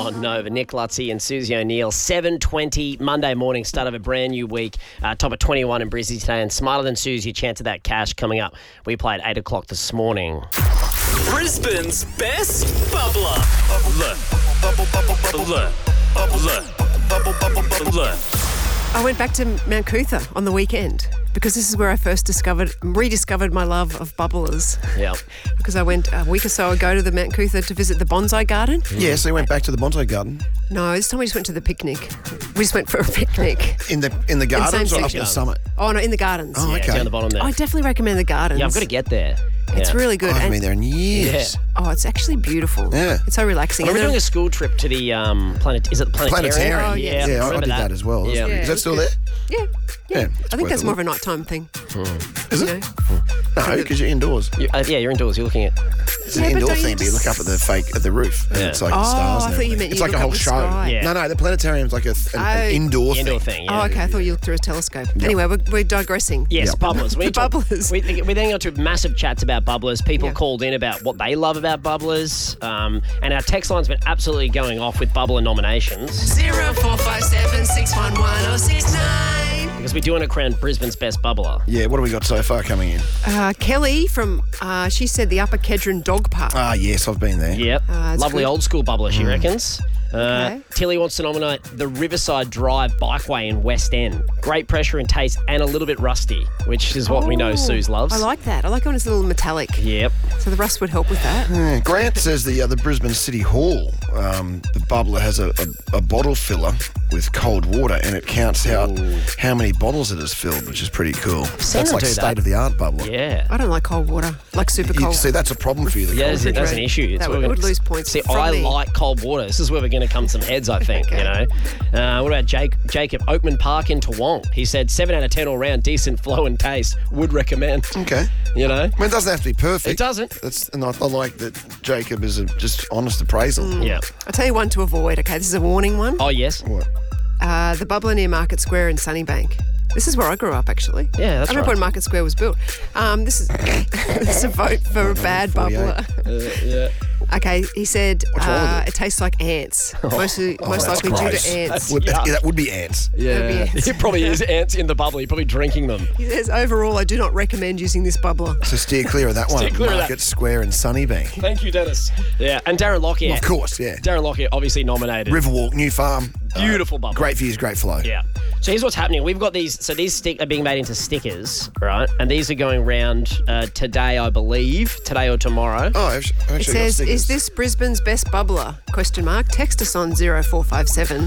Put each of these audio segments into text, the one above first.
on Nova. Nick Lutzy and Susie O'Neill. 7:20 Monday morning, start of a brand new week. Top of 21 in Brizzy today. And Smarter Than Susie, a chance of that cash coming up. We played 8 o'clock this morning. Brisbane's best bubbler. I went back to Mount Cootha on the weekend because this is where I first rediscovered my love of bubblers. Yeah. Because I went a week or so ago to the Mount Cootha to visit the bonsai garden. Yeah, so you went back to the bonsai garden. No, this time we just went to the picnic. We just went for a picnic. In the gardens same or up section. the summit? Oh, no, in the gardens. Oh, okay. Down the bottom there. I definitely recommend the gardens. Yeah, I've got to get there. It's Yeah. really good. I haven't been there in years. Oh, it's actually beautiful. Yeah. It's so relaxing. We're And doing a school trip to the is it the planetarium? Planetarium. Oh, yeah. Yeah, I remember did that as well. Yeah. Is that still there? Yeah. Yeah. I think that's more of a nighttime thing. Is You it? know? No, because you're indoors. You're indoors. You're looking at. It's an Yeah, but indoor don't you thing, but you look up at the roof, and Yeah. it's like Oh, the stars. I and thought you everything. meant it's you like look a up whole the show. sky. Yeah. No, the planetarium's like an indoor Indoor thing. thing. Yeah. Oh, okay. I thought you looked through a telescope. Anyway, we're digressing. Yes, Yep. bubblers. The bubblers. We then got to massive chats about bubblers. People Yeah. called in about what they love about bubblers. And our text line's been absolutely going off with bubbler nominations 0457 611 069. because we're doing a crown Brisbane's best bubbler. Yeah, what have we got so far coming in? Kelly from, she said the Upper Kedron Dog Park. Ah, yes, I've been there. Yep. it's Lovely good. old school bubbler, she reckons. Okay. Tilly wants to nominate the Riverside Drive Bikeway in West End. Great pressure and taste and a little bit rusty, which is what we know Suze loves. I like that. I like it when it's a little metallic. Yep. So the rust would help with that. Yeah, Grant says the Brisbane City Hall, the bubbler has a bottle filler with cold water, and it counts out how many bottles it has filled, which is pretty cool. Seen That's them like do that. state-of-the-art bubbler. Yeah. I don't like cold water, like super You cold. see, that's a problem for you. The Yeah, cold that's an issue. It's That where would we're gonna- lose points See, from I me. like cold water. This is where we're going to come some heads, I think, you know. What about Jacob? Oakman Park in Toowong. He said 7 out of 10 all round, decent flow and taste. Would recommend. Okay. You know? I mean, it doesn't have to be perfect. It doesn't. And I like that Jacob is a just honest appraisal. Yeah. I'll tell you one to avoid, okay? This is a warning one. Oh, yes. What? The bubbler near Market Square in Sunnybank. This is where I grew up, actually. Yeah, that's I remember right. when Market Square was built. This is this is a vote for a bad 48. bubbler. Yeah. Okay, he said What's wrong with it? it tastes like ants. most that's likely due gross. to ants. Yuck. That would be ants. That'd be ants. It probably is ants in the bubble. You're probably drinking them. He says, overall, I do not recommend using this bubbler. So steer clear of that one. Steer clear of that. Market Square in Sunnybank. Thank you, Dennis. Yeah, and Darren Lockyer. Of course, yeah. Darren Lockyer obviously nominated. Riverwalk, New Farm. Beautiful bubble. Great views, great flow. Yeah. So here's what's happening. We've got these. So these are being made into stickers, right? And these are going round today, I believe, today or tomorrow. Oh, I've actually It got says, stickers. is this Brisbane's best bubbler? Question mark. Text us on 0457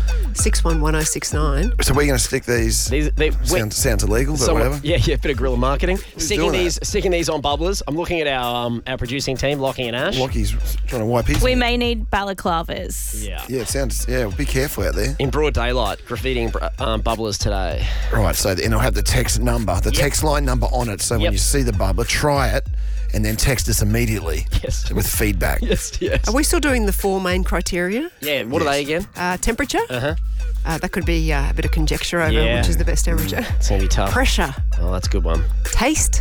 611069. So we're going to stick these. Sounds illegal, but whatever. Yeah, bit of guerrilla marketing. Sticking doing these on bubblers. I'm looking at our producing team, Lockie and Ash. Lockie's trying to wipe his. We may need balaclavas. Yeah. Yeah, it sounds. Yeah, be careful out there. In broad daylight, graffitiing bubblers today. Right, so and I'll have the text number, text line number on it. So when Yep. you see the bubbler, try it, and then text us immediately. Yes. With feedback. Yes. Are we still doing the 4 main criteria? Yeah. What are they again? Temperature. Uh-huh. That could be a bit of conjecture over Yeah. which is the best temperature. It's gonna be tough. Pressure, Oh, that's a good one. taste,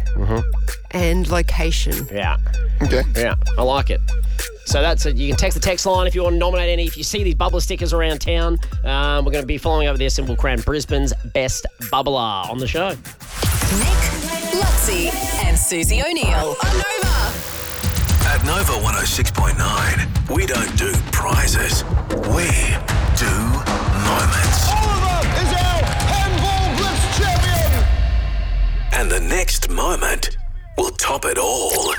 and location. Yeah. Okay. Yeah. I like it. So that's it. You can text the text line if you want to nominate any. If you see these bubbler stickers around town, we're going to be following over this and we'll crown Brisbane's best bubbler on the show. Nick, Lutzy, and Susie O'Neill on Nova. At Nova 106.9, we don't do prizes. We do moments. Oliver is our handball blitz champion. And the next moment will top it all.